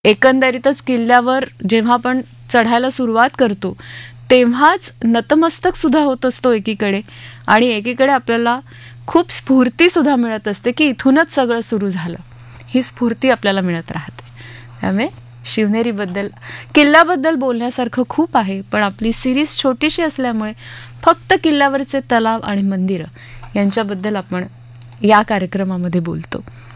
एकंदरीतच किल्ल्यावर जेव्हा आपण चढायला सुरुवात करतो तेव्हाच नतमस्तक सुद्धा होत असतो एकीकडे, आणि एकीकडे आपल्याला खूप स्फूर्ती सुद्धा मिळत असते की इथूनच सगळं सुरू झालं, ही स्फूर्ती आपल्याला मिळत राहते. त्यामुळे शिवनेरीबद्दल, किल्ल्याबद्दल बोलण्यासारखं खूप आहे, पण आपली सिरीज छोटीशी असल्यामुळे फक्त किल्ल्यावरचे तलाव आणि मंदिरं यांच्याबद्दल आपण या कार्यक्रमामध्ये बोलतो.